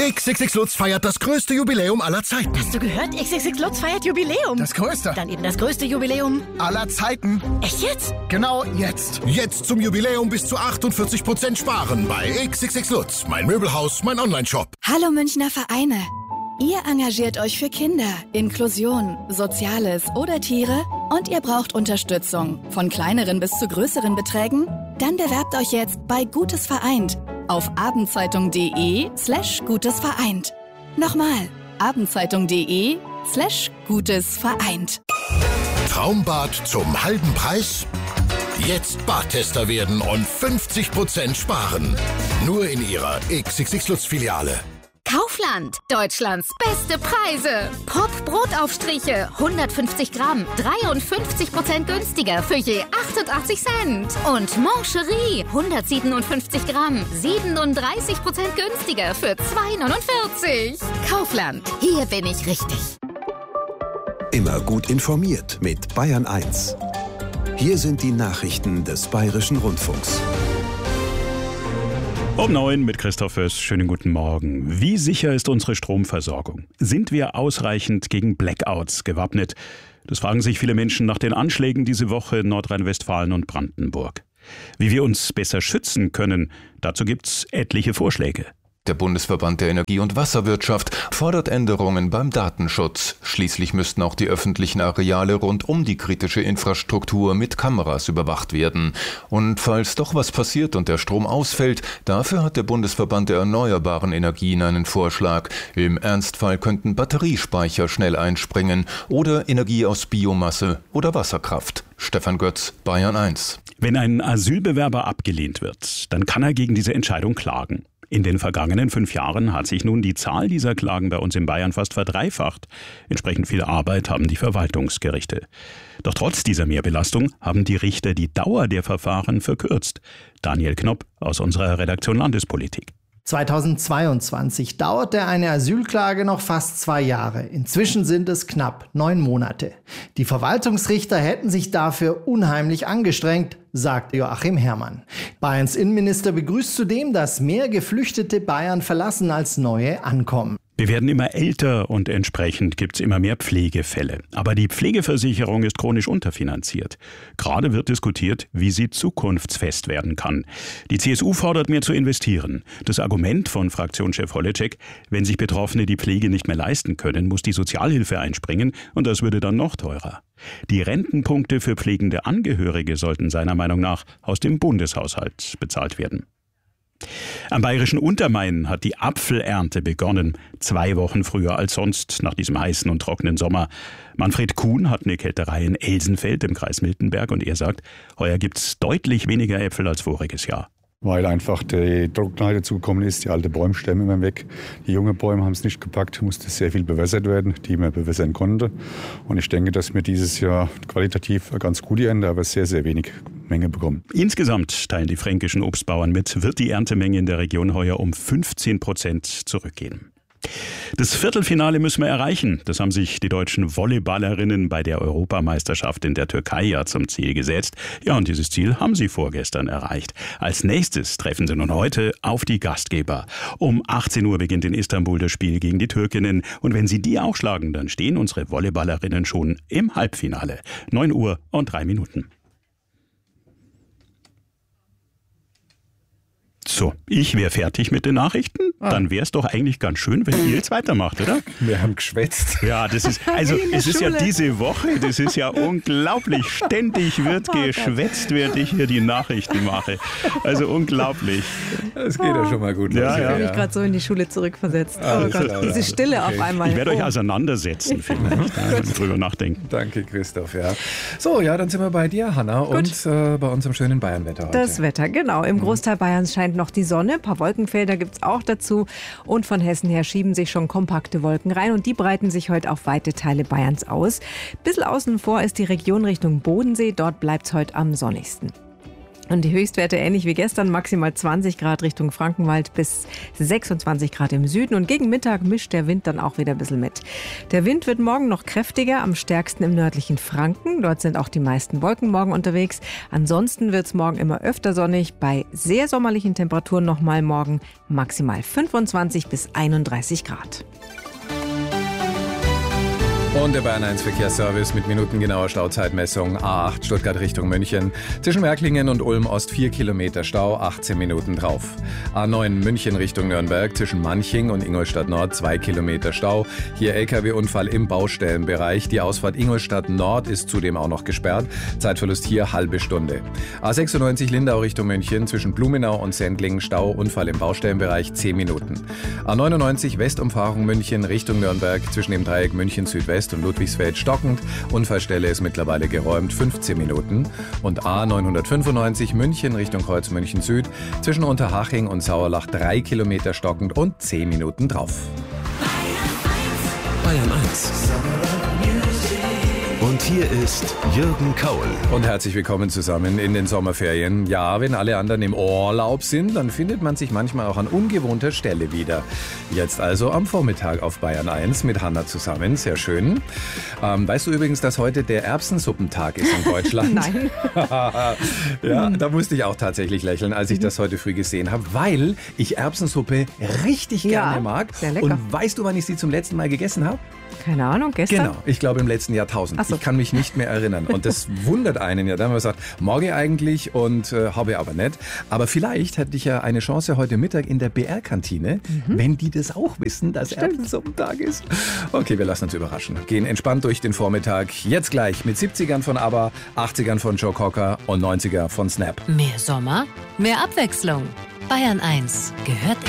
XXX Lutz feiert das größte Jubiläum aller Zeiten. Hast du gehört? XXX Lutz feiert Jubiläum. Das größte. Dann eben das größte Jubiläum aller Zeiten. Echt jetzt? Genau jetzt. Jetzt zum Jubiläum bis zu 48% sparen bei XXX Lutz. Mein Möbelhaus, mein Onlineshop. Hallo Münchner Vereine. Ihr engagiert euch für Kinder, Inklusion, Soziales oder Tiere und ihr braucht Unterstützung, von kleineren bis zu größeren Beträgen? Dann bewerbt euch jetzt bei Gutes Vereint auf abendzeitung.de/Gutes Vereint. Nochmal, abendzeitung.de/Gutes Vereint. Traumbad zum halben Preis? Jetzt Badtester werden und 50% sparen. Nur in Ihrer XXX Lutz Filiale. Kaufland, Deutschlands beste Preise. Pop Brotaufstriche, 150 Gramm, 53% günstiger für je 88 Cent. Und Moncherie, 157 Gramm, 37% günstiger für 2,49. Kaufland, hier bin ich richtig. Immer gut informiert mit Bayern 1. Hier sind die Nachrichten des Bayerischen Rundfunks. Um 9 mit Christoph Föß. Schönen guten Morgen. Wie sicher ist unsere Stromversorgung? Sind wir ausreichend gegen Blackouts gewappnet? Das fragen sich viele Menschen nach den Anschlägen diese Woche in Nordrhein-Westfalen und Brandenburg. Wie wir uns besser schützen können, dazu gibt's etliche Vorschläge. Der Bundesverband der Energie- und Wasserwirtschaft fordert Änderungen beim Datenschutz. Schließlich müssten auch die öffentlichen Areale rund um die kritische Infrastruktur mit Kameras überwacht werden. Und falls doch was passiert und der Strom ausfällt, dafür hat der Bundesverband der erneuerbaren Energien einen Vorschlag. Im Ernstfall könnten Batteriespeicher schnell einspringen oder Energie aus Biomasse oder Wasserkraft. Stefan Götz, Bayern 1. Wenn ein Asylbewerber abgelehnt wird, dann kann er gegen diese Entscheidung klagen. In den vergangenen 5 Jahren hat sich nun die Zahl dieser Klagen bei uns in Bayern fast verdreifacht. Entsprechend viel Arbeit haben die Verwaltungsgerichte. Doch trotz dieser Mehrbelastung haben die Richter die Dauer der Verfahren verkürzt. Daniel Knopp aus unserer Redaktion Landespolitik. 2022 dauerte eine Asylklage noch fast 2 Jahre. Inzwischen sind es knapp 9 Monate. Die Verwaltungsrichter hätten sich dafür unheimlich angestrengt, sagt Joachim Herrmann. Bayerns Innenminister begrüßt zudem, dass mehr Geflüchtete Bayern verlassen als neue ankommen. Wir werden immer älter und entsprechend gibt es immer mehr Pflegefälle. Aber die Pflegeversicherung ist chronisch unterfinanziert. Gerade wird diskutiert, wie sie zukunftsfest werden kann. Die CSU fordert mehr zu investieren. Das Argument von Fraktionschef Holleczek, wenn sich Betroffene die Pflege nicht mehr leisten können, muss die Sozialhilfe einspringen und das würde dann noch teurer. Die Rentenpunkte für pflegende Angehörige sollten seiner Meinung nach aus dem Bundeshaushalt bezahlt werden. Am bayerischen Untermain hat die Apfelernte begonnen, 2 Wochen früher als sonst nach diesem heißen und trockenen Sommer. Manfred Kuhn hat eine Kälterei in Elsenfeld im Kreis Miltenberg und er sagt, heuer gibt's deutlich weniger Äpfel als voriges Jahr. Weil einfach die Trockenheit dazugekommen ist, die alten Bäume waren weg. Die jungen Bäume haben es nicht gepackt, musste sehr viel bewässert werden, die man bewässern konnte. Und ich denke, dass wir dieses Jahr qualitativ eine ganz gute Ernte, aber sehr, sehr wenig Menge bekommen. Insgesamt, teilen die fränkischen Obstbauern mit, wird die Erntemenge in der Region heuer um 15% zurückgehen. Das Viertelfinale müssen wir erreichen. Das haben sich die deutschen Volleyballerinnen bei der Europameisterschaft in der Türkei ja zum Ziel gesetzt. Ja, und dieses Ziel haben sie vorgestern erreicht. Als nächstes treffen sie nun heute auf die Gastgeber. Um 18 Uhr beginnt in Istanbul das Spiel gegen die Türkinnen. Und wenn sie die auch schlagen, dann stehen unsere Volleyballerinnen schon im Halbfinale. 9 Uhr und 3 Minuten. So, ich wäre fertig mit den Nachrichten. Dann wäre es doch eigentlich ganz schön, wenn ihr jetzt weitermacht, oder? Wir haben geschwätzt. Ja, das ist, also es ist ja diese Woche, das ist ja unglaublich. Ständig wird geschwätzt, während ich hier die Nachrichten mache. Also unglaublich. Das geht ja schon mal gut. Ja, Ich ja. habe mich gerade so in die Schule zurückversetzt. Oh Gott, diese Stille auf einmal. Ich werde euch auseinandersetzen vielleicht, drüber nachdenken. Danke, Christoph. Ja. So, ja, dann sind wir bei dir, Hanna, und bei unserem schönen Bayernwetter heute. Das Wetter, genau. Im Großteil Bayerns scheint noch die Sonne. Ein paar Wolkenfelder gibt es auch dazu. Und von Hessen her schieben sich schon kompakte Wolken rein. Und die breiten sich heute auf weite Teile Bayerns aus. Bisschen außen vor ist die Region Richtung Bodensee. Dort bleibt es heute am sonnigsten. Und die Höchstwerte ähnlich wie gestern, maximal 20 Grad Richtung Frankenwald bis 26 Grad im Süden. Und gegen Mittag mischt der Wind dann auch wieder ein bisschen mit. Der Wind wird morgen noch kräftiger, am stärksten im nördlichen Franken. Dort sind auch die meisten Wolken morgen unterwegs. Ansonsten wird es morgen immer öfter sonnig. Bei sehr sommerlichen Temperaturen nochmal morgen maximal 25 bis 31 Grad. Und der Bayern 1 Verkehrsservice mit minutengenauer Stauzeitmessung. A8 Stuttgart Richtung München. Zwischen Märklingen und Ulm Ost 4 Kilometer Stau, 18 Minuten drauf. A9 München Richtung Nürnberg. Zwischen Manching und Ingolstadt Nord 2 Kilometer Stau. Hier LKW-Unfall im Baustellenbereich. Die Ausfahrt Ingolstadt Nord ist zudem auch noch gesperrt. Zeitverlust hier halbe Stunde. A96 Lindau Richtung München. Zwischen Blumenau und Sendling Stau. Unfall im Baustellenbereich 10 Minuten. A99 Westumfahrung München Richtung Nürnberg. Zwischen dem Dreieck München Südwest und Ludwigsfeld stockend. Unfallstelle ist mittlerweile geräumt, 15 Minuten. Und A995 München Richtung Kreuz München Süd. Zwischen Unterhaching und Sauerlach 3 Kilometer stockend und 10 Minuten drauf. Bayern 1. Und hier ist Jürgen Kaul. Und herzlich willkommen zusammen in den Sommerferien. Ja, wenn alle anderen im Urlaub sind, dann findet man sich manchmal auch an ungewohnter Stelle wieder. Jetzt also am Vormittag auf Bayern 1 mit Hanna zusammen. Sehr schön. Weißt du übrigens, dass heute der Erbsensuppentag ist in Deutschland? Nein. Ja, da musste ich auch tatsächlich lächeln, als ich das heute früh gesehen habe, weil ich Erbsensuppe richtig gerne mag. Sehr lecker. Und weißt du, wann ich sie zum letzten Mal gegessen habe? Keine Ahnung, gestern? Genau, ich glaube im letzten Jahrtausend. Ach so. Ich kann mich nicht mehr erinnern. Und das wundert einen ja. Da haben wir gesagt, morgen eigentlich und habe aber nicht. Aber vielleicht hätte ich ja eine Chance heute Mittag in der BR-Kantine, wenn die das auch wissen, dass Erbsensuppentag ist. Okay, wir lassen uns überraschen. Gehen entspannt durch den Vormittag. Jetzt gleich mit 70ern von ABBA, 80ern von Joe Cocker und 90er von Snap. Mehr Sommer, mehr Abwechslung. Bayern 1 gehört